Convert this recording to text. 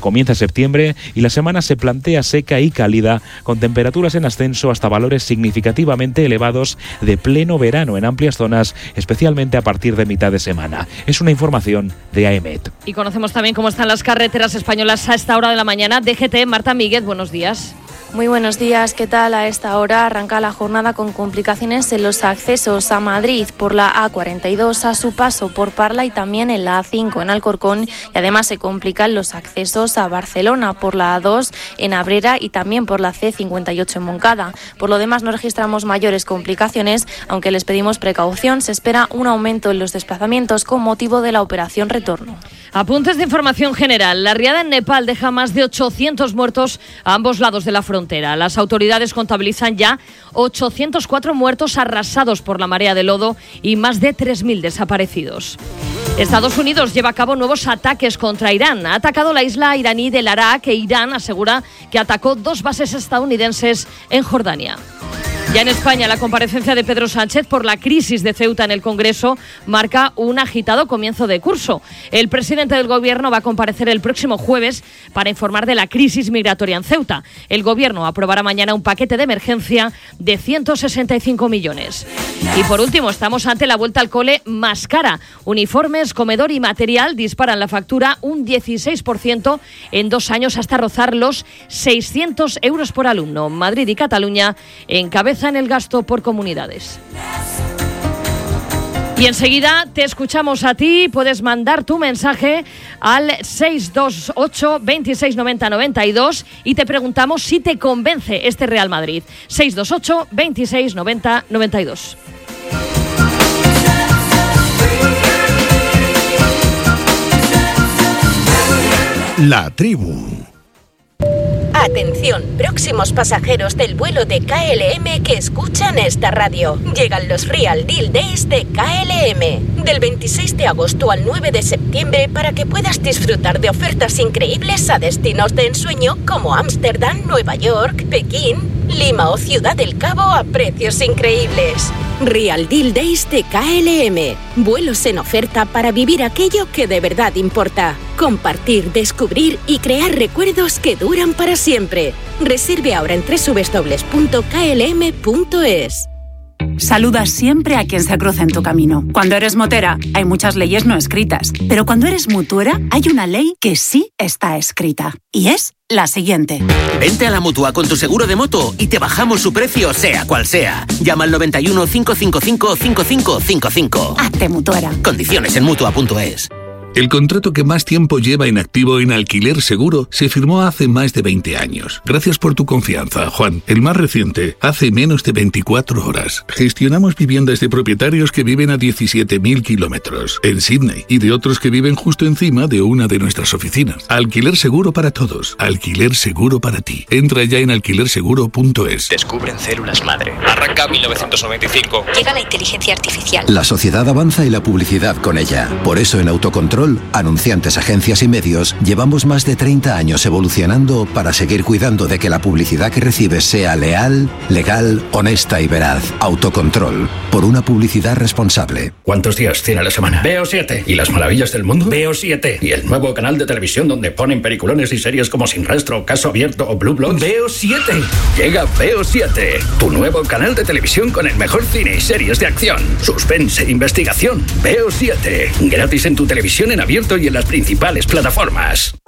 Comienza septiembre y la semana se plantea seca y cálida, con temperaturas en ascenso hasta valores significativamente elevados de pleno verano en amplias zonas, especialmente a partir de mitad de semana. Es una información de AEMET. Y conocemos también cómo están las carreteras españolas a esta hora de la mañana. DGT, Marta Míguez, buenos días. Muy buenos días, ¿qué tal? A esta hora arranca la jornada con complicaciones en los accesos a Madrid por la A42 a su paso por Parla y también en la A5 en Alcorcón, y además se complican los accesos a Barcelona por la A2 en Abrera y también por la C58 en Montcada. Por lo demás no registramos mayores complicaciones, aunque les pedimos precaución. Se espera un aumento en los desplazamientos con motivo de la operación Retorno. Apuntes de información general. La riada en Nepal deja más de 800 muertos a ambos lados de la frontera. Las autoridades contabilizan ya 804 muertos arrasados por la marea de lodo y más de 3.000 desaparecidos. Estados Unidos lleva a cabo nuevos ataques contra Irán. Ha atacado la isla iraní de Larak e Irán asegura que atacó 2 bases estadounidenses en Jordania. Ya en España, la comparecencia de Pedro Sánchez por la crisis de Ceuta en el Congreso marca un agitado comienzo de curso. El presidente del Gobierno va a comparecer el próximo jueves para informar de la crisis migratoria en Ceuta. El Gobierno aprobará mañana un paquete de emergencia de 165 millones. Y por último, estamos ante la vuelta al cole más cara. Uniformes, comedor y material disparan la factura un 16% en 2 años hasta rozar los 600 euros por alumno. Madrid y Cataluña encabezan en el gasto por comunidades. Y enseguida te escuchamos a ti. Puedes mandar tu mensaje al 628 26 90 92 y te preguntamos si te convence este Real Madrid. 628 26 90 92. La tribu. Atención, próximos pasajeros del vuelo de KLM que escuchan esta radio. Llegan los Real Deal Days de KLM. Del 26 de agosto al 9 de septiembre para que puedas disfrutar de ofertas increíbles a destinos de ensueño como Ámsterdam, Nueva York, Pekín, Lima o Ciudad del Cabo a precios increíbles. Real Deal Days de KLM. Vuelos en oferta para vivir aquello que de verdad importa. Compartir, descubrir y crear recuerdos que duran para siempre. Reserve ahora en www.klm.es. Saluda siempre a quien se cruza en tu camino. Cuando eres motera, hay muchas leyes no escritas. Pero cuando eres mutuera, hay una ley que sí está escrita. Y es la siguiente. Vente a la Mutua con tu seguro de moto y te bajamos su precio, sea cual sea. Llama al 91 555 5555. Hazte mutuera. Condiciones en Mutua.es. El contrato que más tiempo lleva en activo en Alquiler Seguro se firmó hace más de 20 años. Gracias por tu confianza, Juan. El más reciente, hace menos de 24 horas. Gestionamos viviendas de propietarios que viven a 17.000 kilómetros en Sydney y de otros que viven justo encima de una de nuestras oficinas. Alquiler Seguro para todos. Alquiler Seguro para ti. Entra ya en alquilerseguro.es. Descubren células madre. Arranca 1995. Llega la inteligencia artificial. La sociedad avanza y la publicidad con ella. Por eso en Autocontrol, anunciantes, agencias y medios, llevamos más de 30 años evolucionando para seguir cuidando de que la publicidad que recibes sea leal, legal, honesta y veraz. Autocontrol, por una publicidad responsable. ¿Cuántos días tiene la semana? Veo 7. ¿Y las maravillas del mundo? Veo 7. ¿Y el nuevo canal de televisión donde ponen peliculones y series como Sin Rastro, Caso Abierto o Blue Bloods? Veo 7. Llega Veo 7, tu nuevo canal de televisión con el mejor cine y series de acción, suspense e investigación. Veo 7, gratis en tu televisión en abierto y en las principales plataformas.